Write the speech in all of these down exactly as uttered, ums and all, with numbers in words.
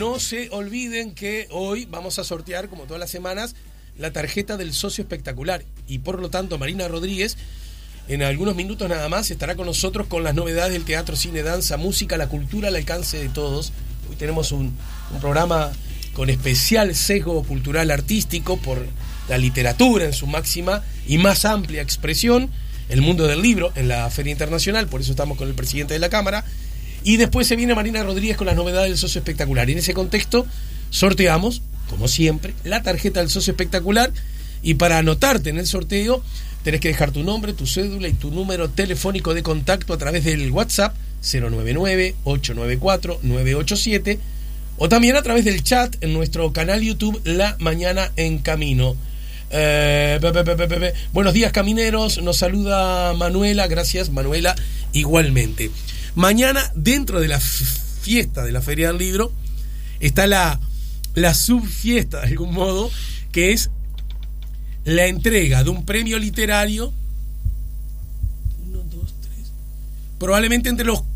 no se olviden que hoy vamos a sortear, como todas las semanas, la tarjeta del socio espectacular. Y por lo tanto, Marina Rodríguez, en algunos minutos nada más, estará con nosotros con las novedades del teatro, cine, danza, música, la cultura al alcance de todos. Hoy tenemos un, un programa con especial sesgo cultural artístico por la literatura en su máxima y más amplia expresión, el mundo del libro en la Feria Internacional, por eso estamos con el presidente de la Cámara. Y después se viene Marina Rodríguez con las novedades del socio espectacular. Y en ese contexto sorteamos, como siempre, la tarjeta del socio espectacular. Y para anotarte en el sorteo, tenés que dejar tu nombre, tu cédula y tu número telefónico de contacto a través del WhatsApp cero nueve nueve, ocho nueve cuatro, nueve ocho siete o también a través del chat en nuestro canal YouTube La Mañana en Camino. Eh, be, be, be, be, be. Buenos días, camineros. Nos saluda Manuela. Gracias, Manuela, igualmente. Mañana, dentro de la fiesta de la Feria del Libro, está la, la subfiesta, de algún modo, que es la entrega de un premio literario. Uno, dos, tres. Probablemente entre los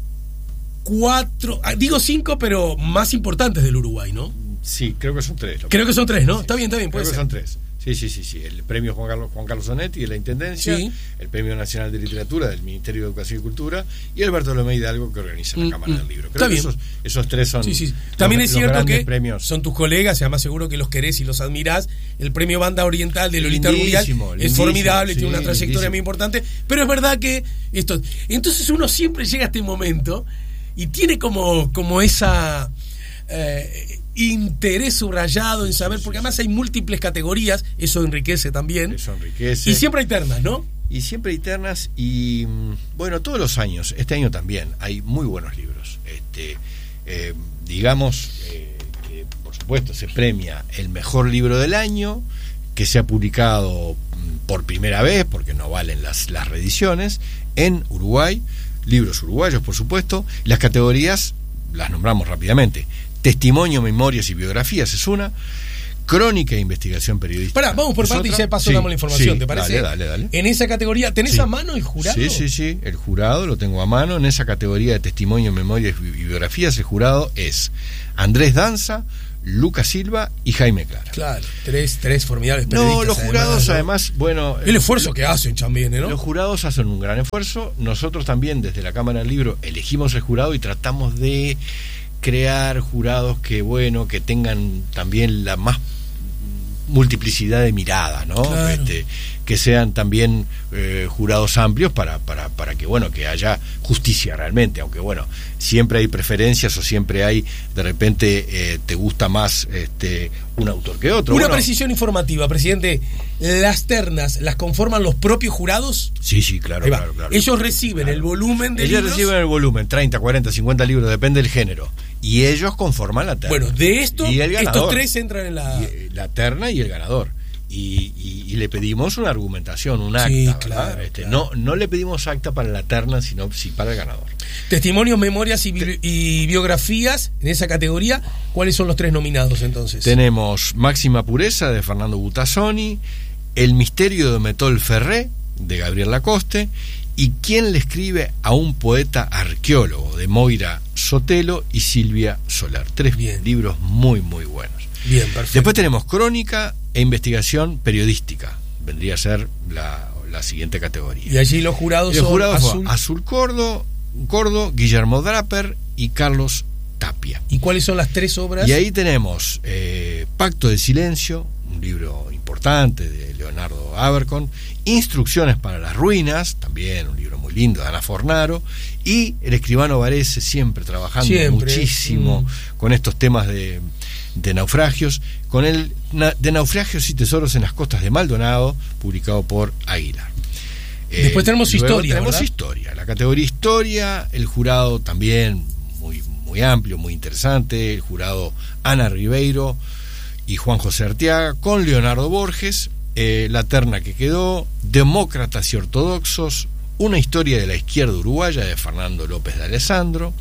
cuatro, digo cinco, pero más importantes del Uruguay, ¿no? Sí, creo que son tres. Creo que son tres, ¿no? Sí, está bien, está bien, puede creo ser. que son tres. Sí, sí, sí, sí. El premio Juan Carlos, Juan Carlos Onetti de la Intendencia, sí. El premio Nacional de Literatura del Ministerio de Educación y Cultura y el Bartolomé Hidalgo que organiza la mm, Cámara mm. del Libro. Creo Está que bien. Esos, esos tres son. Sí, sí. También los, es cierto que premios. Son tus colegas, y además seguro que los querés y los admirás. El premio Banda Oriental de Lolita Rubial es formidable, sí, tiene una trayectoria lindísimo. Muy importante, pero es verdad que esto. Entonces uno siempre llega a este momento y tiene como, como esa. Eh, interés subrayado en saber, porque además hay múltiples categorías, eso enriquece también. Eso enriquece. Y siempre hay ternas, ¿no? Y siempre hay ternas y, bueno, todos los años, este año también, hay muy buenos libros. Este, eh, digamos eh, que, por supuesto, se premia el mejor libro del año, que se ha publicado por primera vez, porque no valen las, las reediciones, en Uruguay, libros uruguayos, por supuesto. Las categorías las nombramos rápidamente. Testimonio, memorias y biografías es una. Crónica e investigación periodística. Pará, vamos por parte y ya paso, sí, damos la información, sí, ¿te parece? Dale, dale, dale. En esa categoría, ¿tenés sí. a mano el jurado? Sí, sí, sí, el jurado lo tengo a mano. En esa categoría de testimonio, memorias y biografías, el jurado es Andrés Danza, Lucas Silva y Jaime Clara. Claro, tres, tres formidables periodistas. No, los jurados además, además, ¿no? bueno... El esfuerzo que hacen también, ¿no? Los jurados hacen un gran esfuerzo. Nosotros también, desde la Cámara del Libro, elegimos el jurado y tratamos de crear jurados que, bueno, que tengan también la más multiplicidad de miradas, ¿no? Claro. Este, que sean también eh, jurados amplios para, para, para que, bueno, que haya justicia realmente, aunque, bueno, siempre hay preferencias o siempre hay, de repente, eh, te gusta más este, un autor que otro. Una bueno, precisión informativa, presidente. ¿Las ternas las conforman los propios jurados? Sí, sí, claro, claro, claro. Ellos reciben claro. el volumen de Ellos libros. reciben el volumen, treinta, cuarenta, cincuenta libros, depende del género. Y ellos conforman la terna. Bueno, de esto, y el ganador, estos tres entran en la... Y, la terna y el ganador. Y, y, y le pedimos una argumentación, un acta. Sí, claro, este, claro. No, no le pedimos acta para la terna, sino sí para el ganador. Testimonios, memorias y, bi- y biografías en esa categoría. ¿Cuáles son los tres nominados entonces? Tenemos Máxima Pureza de Fernando Butazzoni, El misterio de Metol Ferré de Gabriel Lacoste y Quién le escribe a un poeta arqueólogo de Moira Sotelo y Silvia Solar. Tres Bien. libros muy muy buenos. Bien, perfecto. Después tenemos Crónica e Investigación Periodística. Vendría a ser la, la siguiente categoría. Y allí los jurados los son jurados Azul... Azul Cordo, Cordo, Guillermo Draper y Carlos Tapia. ¿Y cuáles son las tres obras? Y ahí tenemos eh, Pacto de Silencio, un libro importante de Leonardo Abercon, Instrucciones para las Ruinas, también un libro muy lindo de Ana Fornaro, y El escribano Varese, siempre trabajando siempre. muchísimo mm. con estos temas de, de naufragios, con el de Naufragios y Tesoros en las Costas de Maldonado, publicado por Aguilar. Después eh, tenemos historia, tenemos ¿verdad? historia, la categoría historia, el jurado también muy, muy amplio, muy interesante, el jurado Ana Ribeiro y Juan José Arteaga, con Leonardo Borges, eh, la terna que quedó, Demócratas y Ortodoxos, una historia de la izquierda uruguaya de Fernando López de Alessandro,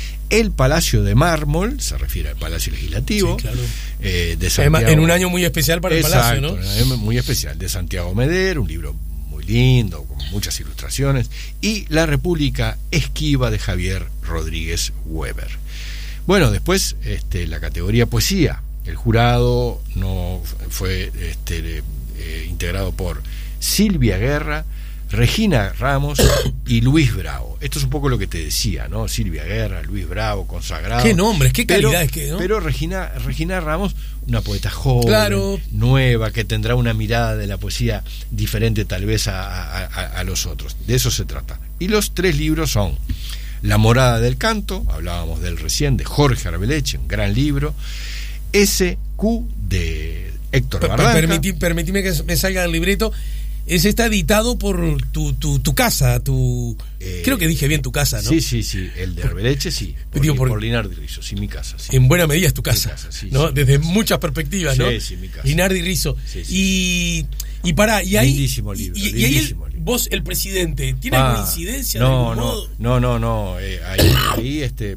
El Palacio de Mármol, se refiere al Palacio Legislativo, sí, claro. eh, de Santiago, en un año muy especial para exacto, el Palacio, ¿no? En un año muy especial, de Santiago Meder, un libro muy lindo, con muchas ilustraciones, y La República Esquiva de Javier Rodríguez Weber. Bueno, después este, la categoría poesía. El jurado no fue este, eh, integrado por Silvia Guerra, Regina Ramos y Luis Bravo. Esto es un poco lo que te decía, ¿no? Silvia Guerra, Luis Bravo, consagrado. Qué nombres, qué calidad es que, que, ¿no? Pero Regina, Regina Ramos, una poeta joven, claro, nueva, que tendrá una mirada de la poesía diferente tal vez a, a, a, a los otros. De eso se trata. Y los tres libros son La morada del canto, hablábamos del recién, de Jorge Arbeleche, un gran libro. S Q de Héctor Bardanca. Permití, permitime que me salga el libreto. Ese está editado por tu, tu, tu casa, tu... Eh, creo que dije bien tu casa, ¿no? Sí, sí, sí. El de Arbeleche, sí. Por, digo, por, por Linardi Rizzo, sí, mi casa. Sí. En buena medida es tu casa, casa sí, ¿no? Sí, Desde sí, muchas perspectivas, sí, ¿no? Sí, sí, mi casa. Linardi Rizzo. Sí, sí, y, y pará, y ahí... Lindísimo libro, y, lindísimo y ahí el, libro. vos, el presidente, ¿tiene ah, alguna incidencia? No, de algún no, modo? no, no, no. Eh, ahí, ahí, este...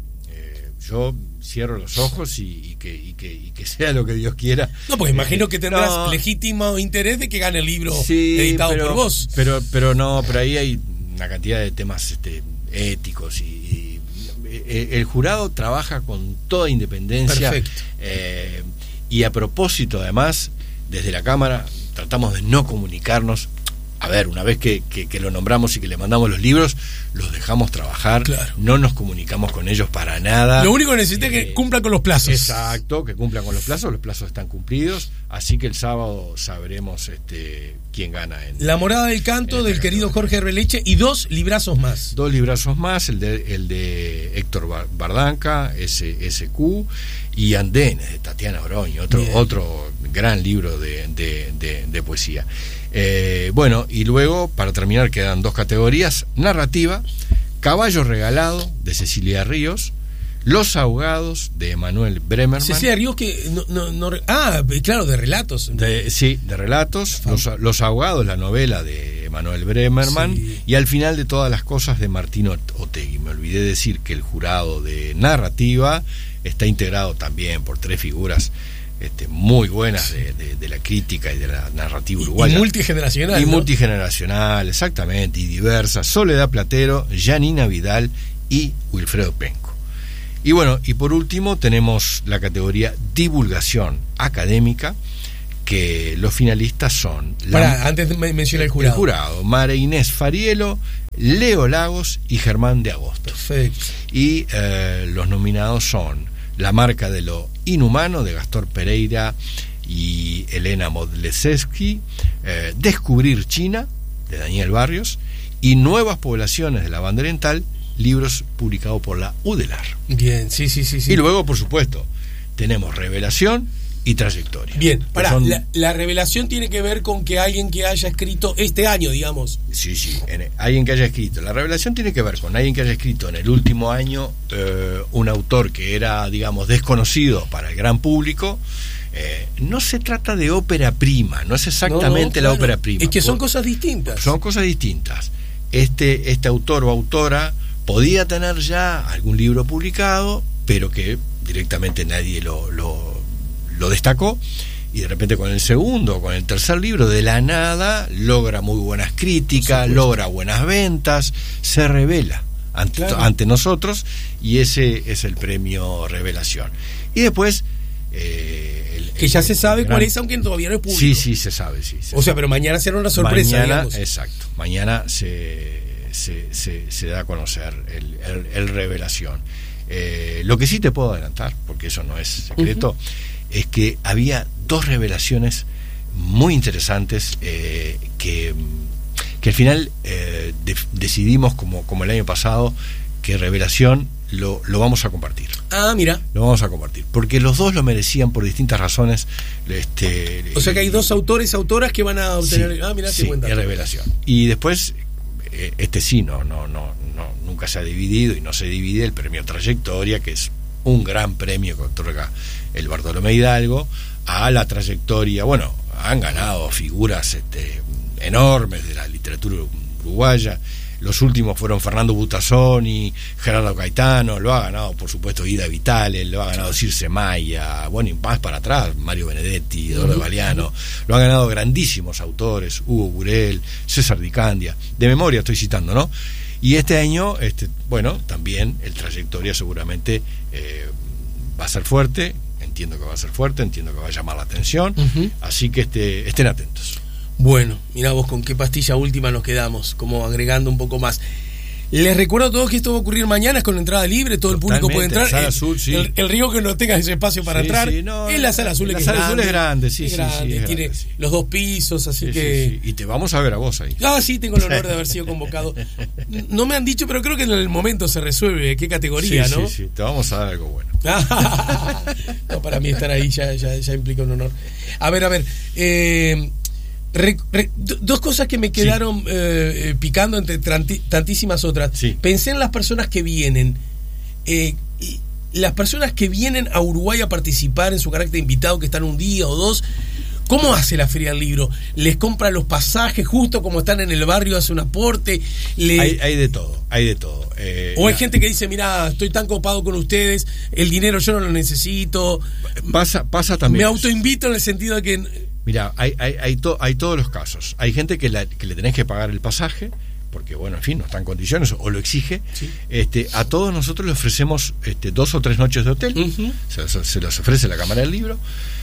Eh, yo... cierro los ojos y, y, que, y, que, y que sea lo que Dios quiera. No, porque imagino que tendrás no, legítimo interés de que gane el libro sí, editado pero, por vos. Pero, pero no, pero ahí hay una cantidad de temas este, éticos y, y el jurado trabaja con toda independencia. Perfecto. Eh, y a propósito, además, desde la Cámara tratamos de no comunicarnos. A ver, una vez que, que, que lo nombramos y que le mandamos los libros, los dejamos trabajar, claro. No nos comunicamos con ellos para nada. Lo único que necesita eh, es que cumplan con los plazos. Exacto, que cumplan con los plazos, los plazos están cumplidos, así que el sábado sabremos este quién gana. En, La morada del canto del querido Jorge Arbeleche y dos librazos más. Dos librazos más, el de, el de Héctor Bardanca, S Q, y Andenes, de Tatiana Oroño, otro, otro gran libro de, de, de, de poesía. Eh, bueno, y luego, para terminar, quedan dos categorías: narrativa, Caballo regalado, de Cecilia Ríos, Los ahogados, de Emanuel Bremerman. Cecilia Ríos, que no, no, no, ah, claro, de relatos. De, sí, de relatos. Los, los ahogados, la novela de Emanuel Bremerman, sí. Y al final de todas las cosas, de Martín Otegui. Me olvidé decir que el jurado de narrativa está integrado también por tres figuras Este, muy buenas de, de, de la crítica y de la narrativa uruguaya. Y multigeneracional. Y ¿no? multigeneracional, exactamente, y diversas. Soledad Platero, Janina Vidal y Wilfredo Penco. Y bueno, y por último tenemos la categoría divulgación académica, que los finalistas son... Pará, la, antes me menciona el jurado. El jurado, Mara Inés Farielo, Leo Lagos y Germán de Agosto. Perfecto. Y eh, los nominados son La marca de lo inhumano, de Gastón Pereira y Elena Modlesevsky, eh, Descubrir China, de Daniel Barrios, y Nuevas poblaciones de la banda oriental, libros publicados por la UDELAR. Bien, sí, sí, sí, sí. Y luego, por supuesto, tenemos Revelación y Trayectoria. Bien, pará, son... la, la revelación tiene que ver con que alguien que haya escrito este año, digamos. Sí, sí, en, alguien que haya escrito. La revelación tiene que ver con alguien que haya escrito en el último año eh, un autor que era, digamos, desconocido para el gran público. Eh, no se trata de ópera prima, no es exactamente no, no, claro. la ópera prima. Es que son cosas distintas. Son cosas distintas. Este, este autor o autora podía tener ya algún libro publicado, pero que directamente nadie lo... lo lo destacó, y de repente con el segundo, con el tercer libro, de la nada logra muy buenas críticas, logra buenas ventas, se revela ante, claro. ante nosotros, y ese es el premio Revelación. Y después eh, el, que ya el, se sabe gran... cuál es, aunque todavía no es público. Sí, sí, se sabe, sí. Se o sabe. sea, pero mañana será una sorpresa, mañana, digamos. Exacto, mañana se, se, se, se da a conocer el, el, el Revelación. Eh, lo que sí te puedo adelantar, porque eso no es secreto, uh-huh. es que había dos revelaciones muy interesantes eh, que, que al final eh, de, decidimos, como, como el año pasado, que Revelación lo, lo vamos a compartir. Ah, mira. Lo vamos a compartir, porque los dos lo merecían por distintas razones. Este, o sea que hay dos autores, autoras que van a obtener... Sí, ah, mira, sí, es Revelación. Y después, eh, este sí, no, no, no, no, nunca se ha dividido y no se divide el premio Trayectoria, que es un gran premio que otorga el Bartolomé Hidalgo a la trayectoria. Bueno, han ganado figuras este, enormes de la literatura uruguaya. Los últimos fueron Fernando Butazzoni, Gerardo Caetano, lo ha ganado por supuesto Ida Vitale, lo ha ganado Circe Maya, bueno, y más para atrás, Mario Benedetti, Eduardo uh-huh. Galeano, lo han ganado grandísimos autores, Hugo Burel, César Di Candia, de memoria estoy citando, ¿no? Y este año, este, bueno, también el trayectoria seguramente eh, va a ser fuerte, entiendo que va a ser fuerte, entiendo que va a llamar la atención, uh-huh. Así que este, estén atentos. Bueno, mirá vos con qué pastilla última nos quedamos, como agregando un poco más. Les recuerdo a todos que esto va a ocurrir mañana, es con entrada libre, todo Totalmente, el público puede entrar. Sala el, azul, sí. el, el río que no tenga ese espacio para sí, entrar. Sí, no, es la sala azul, la que sala es azul grande, es grande, sí, es sí, grande, sí, es tiene grande, sí. los dos pisos, así sí, que. Sí, sí. Y te vamos a ver a vos ahí. Ah, sí, tengo el honor de haber sido convocado. No me han dicho, pero creo que en el momento se resuelve qué categoría, sí, ¿no? Sí, sí, te vamos a dar algo bueno. No, para mí estar ahí ya, ya, ya implica un honor. A ver, a ver. Eh, Re, re, dos cosas que me quedaron sí. eh, picando entre tranti, tantísimas otras. Sí. Pensé en las personas que vienen. Eh, y las personas que vienen a Uruguay a participar en su carácter de invitado, que están un día o dos. ¿Cómo hace la Feria del Libro? ¿Les compra los pasajes justo como están en el barrio, hace un aporte? Le... Hay, hay de todo, hay de todo. Eh, o hay la... gente que dice, mira, estoy tan copado con ustedes, el dinero yo no lo necesito. Pasa, pasa también. Me autoinvito en el sentido de que... Mira, hay, hay, hay, to, hay todos los casos. Hay gente que, la, que le tenés que pagar el pasaje, porque bueno, en fin, no está en condiciones o lo exige. Sí. Este, a todos nosotros le ofrecemos este, dos o tres noches de hotel, uh-huh. se, se los ofrece la Cámara del Libro.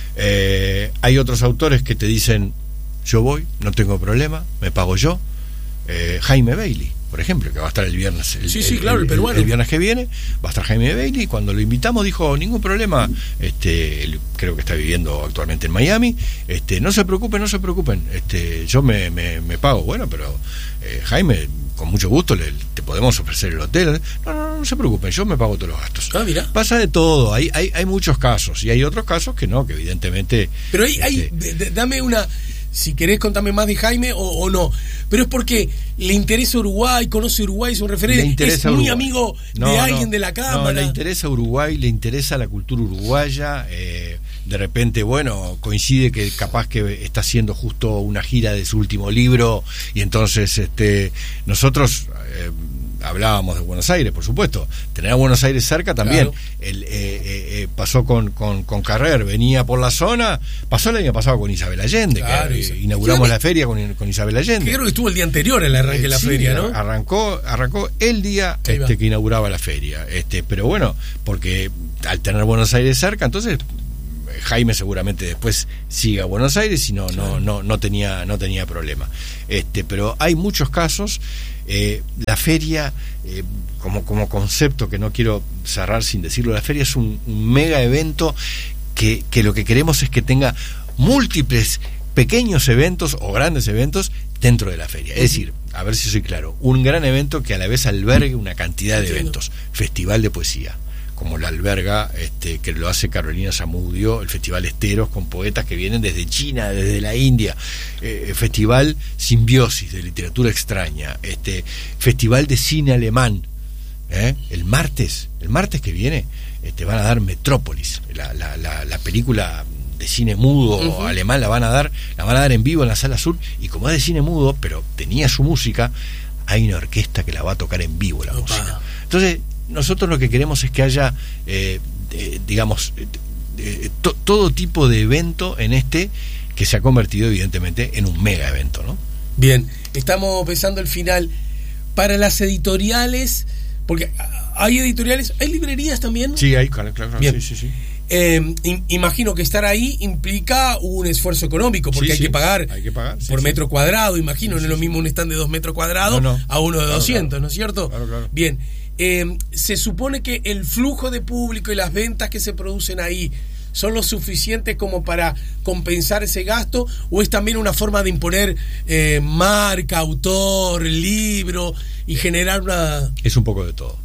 Eh, hay otros autores que te dicen, yo voy, no tengo problema, me pago yo. Eh, Jaime Bailey, por ejemplo, que va a estar el viernes el, sí, sí, el, claro, el, el, el viernes que viene va a estar Jaime Bailey, y cuando lo invitamos dijo, ningún problema, este, él creo que está viviendo actualmente en Miami, este, no se preocupen, no se preocupen, este, yo me, me, me pago, bueno, pero eh, Jaime, con mucho gusto le, te podemos ofrecer el hotel, no, no, no se preocupen, yo me pago todos los gastos. Ah, mira. Pasa de todo, hay, hay, hay muchos casos, y hay otros casos que no, que evidentemente... Pero hay, este, hay d- d- dame una... Si querés contame más de Jaime o, o no. Pero es porque le interesa Uruguay, conoce Uruguay, es un referente, es muy Uruguay. amigo no, de alguien no, de la Cámara. No, le interesa Uruguay, le interesa la cultura uruguaya. Eh, de repente, bueno, coincide que capaz que está haciendo justo una gira de su último libro, y entonces este nosotros... Eh, hablábamos de Buenos Aires, por supuesto, tener a Buenos Aires cerca también. Claro. El, eh, eh, pasó con, con, con Carrer, venía por la zona, pasó el año pasado con Isabel Allende, claro, que, eh, inauguramos la feria con, con Isabel Allende. Que creo que estuvo el día anterior el arranque eh, de la sí, feria, ¿no? Arrancó, arrancó el día este, que inauguraba la feria, este, pero bueno, porque al tener Buenos Aires cerca, entonces Jaime seguramente después siga a Buenos Aires y no, claro. no, no, no tenía, no tenía problema. Este, pero hay muchos casos. Eh, la feria, eh, como, como concepto, que no quiero cerrar sin decirlo, la feria es un, un mega evento que, que lo que queremos es que tenga múltiples pequeños eventos o grandes eventos dentro de la feria. Es decir, a ver si soy claro, un gran evento que a la vez albergue una cantidad de eventos. Festival de poesía, como la alberga, este, que lo hace Carolina Zamudio, el Festival Esteros, con poetas que vienen desde China, desde la India, eh, Festival Simbiosis, de literatura extraña, este, Festival de cine alemán, ¿eh? el martes, el martes que viene, este, van a dar Metrópolis, la, la, la, la película de cine mudo uh-huh. alemán, la van a dar, la van a dar en vivo en la Sala Azul, y como es de cine mudo, pero tenía su música, hay una orquesta que la va a tocar en vivo la Opa. música. Entonces, nosotros lo que queremos es que haya, eh, eh, digamos, eh, to, todo tipo de evento en este, que se ha convertido evidentemente en un mega evento, ¿no? Bien, estamos pensando el final. Para las editoriales, porque hay editoriales, ¿hay librerías también? Sí, hay, claro, claro. Bien. Sí, sí, sí. Eh, imagino que estar ahí implica un esfuerzo económico, porque sí, hay, sí. Que pagar hay que pagar sí, por sí. metro cuadrado, imagino, sí, no es lo mismo un stand de dos metros cuadrados no, no. a uno de claro, doscientos, claro. ¿no es cierto? Claro, claro. Bien. Eh, se supone que el flujo de público y las ventas que se producen ahí son lo suficientes como para compensar ese gasto, o es también una forma de imponer eh, marca, autor, libro y generar una... Es un poco de todo.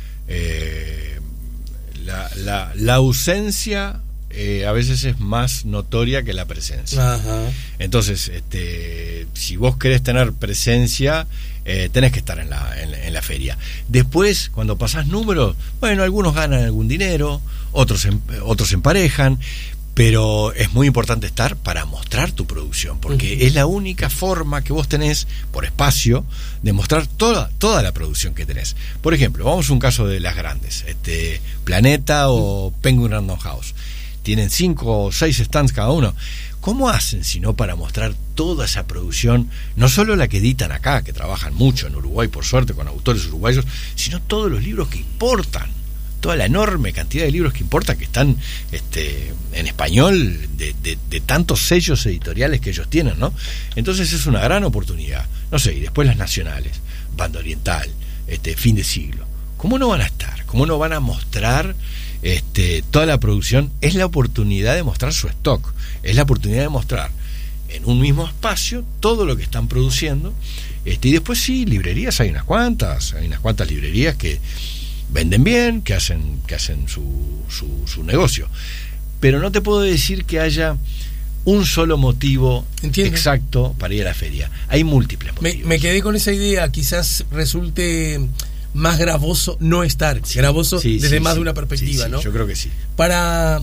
Eh, la, la, la ausencia eh, a veces es más notoria que la presencia. Ajá. Entonces, este, si vos querés tener presencia, eh, tenés que estar en la, en, en la feria. Después, cuando pasás números, bueno, algunos ganan algún dinero, otros em, otros emparejan, pero es muy importante estar para mostrar tu producción, porque uh-huh. es la única forma que vos tenés, por espacio, de mostrar toda, toda la producción que tenés. Por ejemplo, vamos a un caso de las grandes, este, Planeta o uh-huh. Penguin Random House. Tienen cinco o seis stands cada uno. ¿cómo hacen si no para mostrar toda esa producción, no solo la que editan acá, que trabajan mucho en Uruguay, por suerte, con autores uruguayos, sino todos los libros que importan, toda la enorme cantidad de libros que importan, que están este, en español, de, de, de tantos sellos editoriales que ellos tienen, ¿no? Entonces es una gran oportunidad. No sé, y después las nacionales, Banda Oriental, este, Fin de Siglo. ¿Cómo no van a estar? ¿Cómo no van a mostrar este, toda la producción? Es la oportunidad de mostrar su stock, es la oportunidad de mostrar en un mismo espacio todo lo que están produciendo, este, y después sí, librerías, hay unas cuantas, hay unas cuantas librerías que venden bien, que hacen, que hacen su, su, su negocio, pero no te puedo decir que haya un solo motivo Entiendo. exacto para ir a la feria. Hay múltiples motivos. Me, me quedé con esa idea, quizás resulte más gravoso no estar, sí, gravoso sí, desde sí, más sí, de una perspectiva, sí, sí, ¿no? Yo creo que sí. Para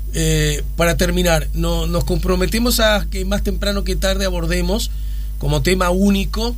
eh, para terminar, no, nos comprometemos a que más temprano que tarde abordemos como tema único,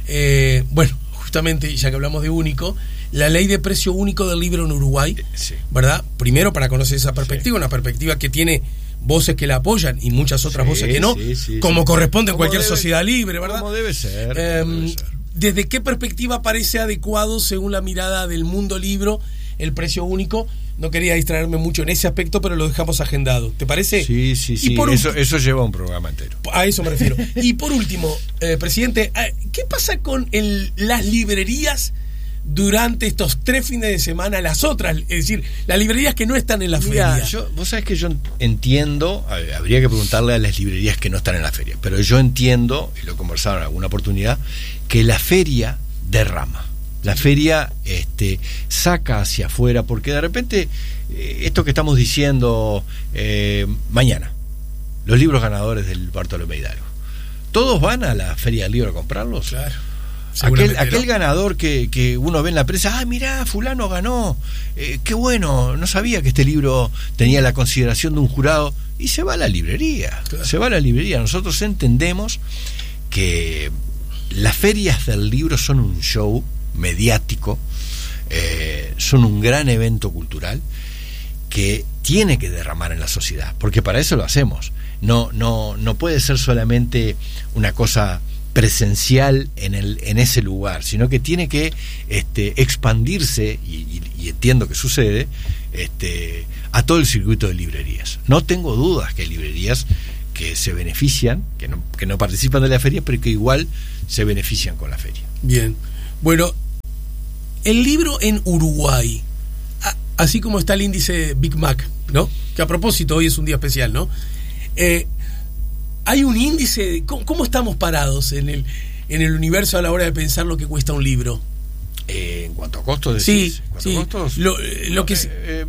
eh, bueno, justamente ya que hablamos de único, la ley de precio único del libro en Uruguay, sí. ¿verdad? Primero para conocer esa perspectiva, sí. una perspectiva que tiene voces que la apoyan y muchas otras sí, voces que no, sí, sí, como sí. corresponde en cualquier debe, sociedad libre, ¿verdad? Como debe ser. Eh, como debe ser. ¿Desde qué perspectiva parece adecuado, según la mirada del mundo libro, el precio único? No quería distraerme mucho en ese aspecto, pero lo dejamos agendado. ¿Te parece? Sí, sí, sí. Por eso, eso lleva un programa entero. A eso me refiero. Y por último, eh, presidente, ¿qué pasa con el, las librerías durante estos tres fines de semana, las otras, es decir, las librerías que no están en la Mira, feria? Yo, vos sabés que yo entiendo, habría que preguntarle a las librerías que no están en la feria, pero yo entiendo, y lo he conversado en alguna oportunidad, que la feria derrama. La feria este, saca hacia afuera, porque de repente, eh, esto que estamos diciendo eh, mañana, los libros ganadores del Bartolomé Hidalgo, ¿todos van a la feria del libro a comprarlos? Claro. Aquel, aquel ganador que, que uno ve en la prensa, ah, mirá, fulano ganó, eh, qué bueno, no sabía que este libro tenía la consideración de un jurado, y se va a la librería, claro. se va a la librería. Nosotros entendemos que las ferias del libro son un show mediático, eh, son un gran evento cultural que tiene que derramar en la sociedad, porque para eso lo hacemos. No, no, no puede ser solamente una cosa presencial en el en ese lugar, sino que tiene que este, expandirse, y, y, y entiendo que sucede, este, a todo el circuito de librerías. No tengo dudas que hay librerías que se benefician, que no, que no participan de la feria, pero que igual se benefician con la feria. Bien. Bueno, el libro en Uruguay, a, así como está el índice Big Mac, ¿no? Que a propósito hoy es un día especial, ¿no? Eh, hay un índice, ¿cómo, cómo estamos parados en el en el universo a la hora de pensar lo que cuesta un libro? Eh, en cuanto a costos, decís. Sí, ¿En cuanto sí. a costos? Lo, lo que eh, eh,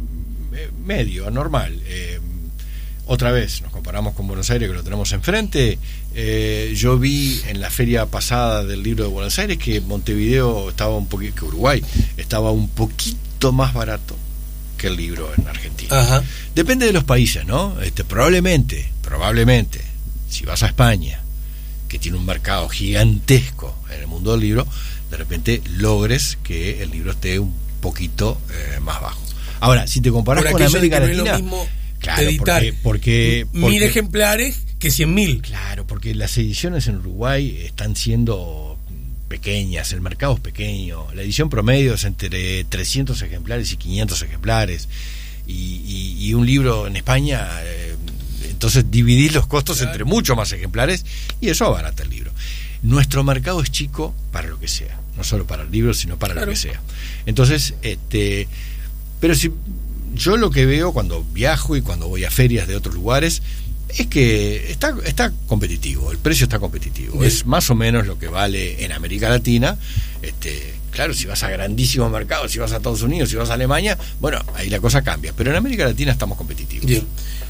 medio, normal. Eh, otra vez, nos comparamos con Buenos Aires, que lo tenemos enfrente. Eh, yo vi en la feria pasada del libro de Buenos Aires que Montevideo estaba un poquito, que Uruguay estaba un poquito más barato que el libro en Argentina. Ajá. Depende de los países, ¿no? Este, probablemente, probablemente, si vas a España, que tiene un mercado gigantesco en el mundo del libro, de repente logres que el libro esté un poquito eh, más bajo. Ahora, si te comparas con América Latina, claro, editar porque, porque, porque mil ejemplares que cien mil. Claro, porque las ediciones en Uruguay están siendo pequeñas, el mercado es pequeño, la edición promedio es entre trescientos ejemplares y quinientos ejemplares, y, y, y un libro en España, eh, entonces dividís los costos claro. entre muchos más ejemplares, y eso abarata el libro. Nuestro mercado es chico para lo que sea, no solo para el libro, sino para claro. lo que sea. Entonces, este, pero si yo lo que veo cuando viajo y cuando voy a ferias de otros lugares es que está, está competitivo, el precio está competitivo. Bien. Es más o menos lo que vale en América Latina. Este, claro, si vas a grandísimos mercados, si vas a Estados Unidos, si vas a Alemania, bueno, ahí la cosa cambia, pero en América Latina estamos competitivos. Bien.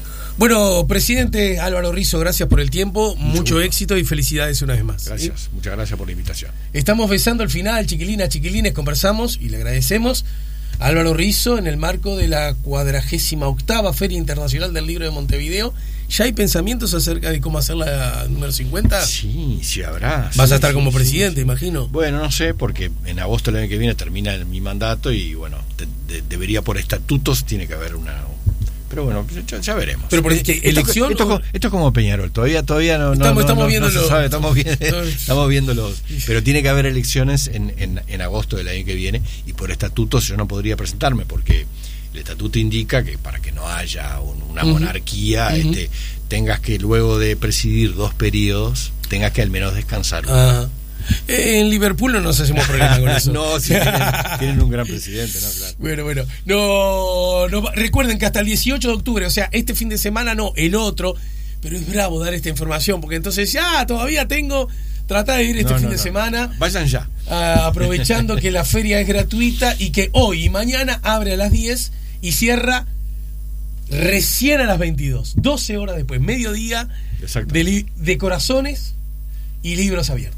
Bueno, presidente Álvaro Rizzo, gracias por el tiempo, mucho, mucho éxito y felicidades una vez más. Gracias, ¿sí? Muchas gracias por la invitación. Estamos besando el final, chiquilinas, chiquilines, conversamos y le agradecemos a Álvaro Rizzo en el marco de la cuadragésima octava Feria Internacional del Libro de Montevideo. ¿Ya hay pensamientos acerca de cómo hacer la número cincuenta? Sí, sí habrá. Vas sí, a estar sí, como sí, presidente, sí. imagino. Bueno, no sé, porque en agosto del año que viene termina mi mandato y bueno, de, de, debería por estatutos, tiene que haber una Pero bueno, ya, ya veremos. Pero porque esto, elección esto, esto, esto es como Peñarol, todavía todavía no, estamos, no, estamos no, viendo no se sabe, estamos viendo, estamos viendo los, pero tiene que haber elecciones en, en, en agosto del año que viene, y por estatutos yo no podría presentarme porque el estatuto indica que para que no haya un, una uh-huh. monarquía, uh-huh. este, tengas que luego de presidir dos periodos, tengas que al menos descansar. Uh-huh. En Liverpool no nos hacemos problema con eso. No, sí, tienen, tienen un gran presidente, ¿no? Claro. Bueno, bueno. No, no, recuerden que hasta el dieciocho de octubre, o sea, este fin de semana no, el otro, pero es bravo dar esta información, porque entonces ya todavía tengo, trata de ir este no, fin no, de no. semana. Vayan ya. Uh, aprovechando que la feria es gratuita y que hoy y mañana abre a las diez y cierra recién a las veintidós, doce horas después, mediodía de, li- de corazones y libros abiertos.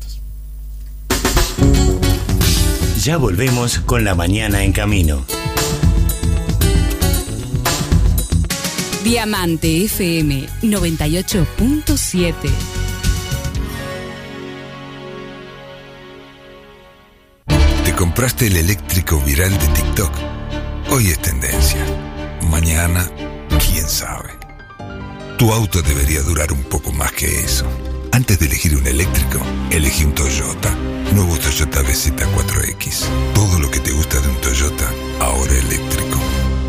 Ya volvemos con La Mañana en Camino. Diamante F M noventa y ocho punto siete. ¿Te compraste el eléctrico viral de TikTok? Hoy es tendencia. Mañana, quién sabe. Tu auto debería durar un poco más que eso. Antes de elegir un eléctrico, elegí un Toyota. Nuevo Toyota B Z cuatro X. Todo lo que te gusta de un Toyota, ahora eléctrico.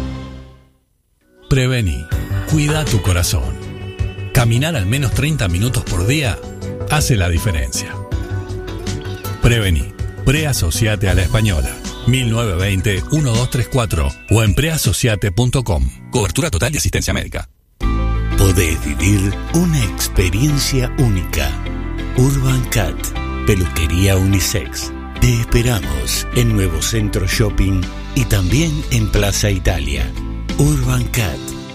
Prevení. Cuida tu corazón. Caminar al menos treinta minutos por día hace la diferencia. Prevení. Preasociate a la Española. mil novecientos veinte, doce treinta y cuatro o en preasociate punto com. Cobertura total de asistencia médica. Podés vivir una experiencia única. Urban Cat, peluquería unisex. Te esperamos en Nuevo Centro Shopping y también en Plaza Italia. Urban Cat.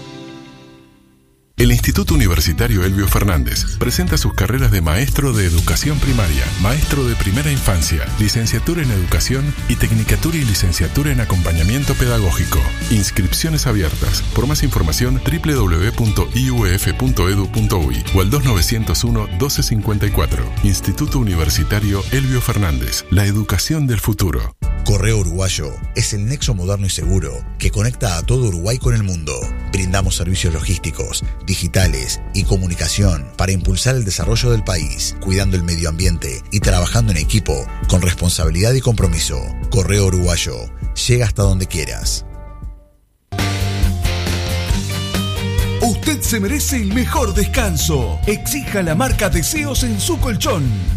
El Instituto Universitario Elbio Fernández presenta sus carreras de maestro de educación primaria, maestro de primera infancia, licenciatura en educación y tecnicatura y licenciatura en acompañamiento pedagógico. Inscripciones abiertas. Por más información, doble u doble u doble u punto i u f punto e d u punto u y o al dos nueve cero uno, doce cincuenta y cuatro. Instituto Universitario Elbio Fernández. La educación del futuro. Correo Uruguayo es el nexo moderno y seguro que conecta a todo Uruguay con el mundo. Brindamos servicios logísticos, digitales y comunicación para impulsar el desarrollo del país, cuidando el medio ambiente y trabajando en equipo con responsabilidad y compromiso. Correo Uruguayo, llega hasta donde quieras. Usted se merece el mejor descanso. Exija la marca Deseos en su colchón.